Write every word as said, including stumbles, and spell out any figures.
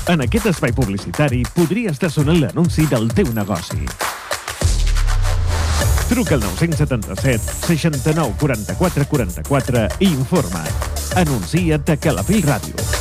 En aquest espai publicitari podria estar sonant l'anunci del teu negoci. Truca al nou set set, seixanta-nou, quaranta-quatre, quaranta-quatre i informa't. Anuncia't a Calafell Ràdio.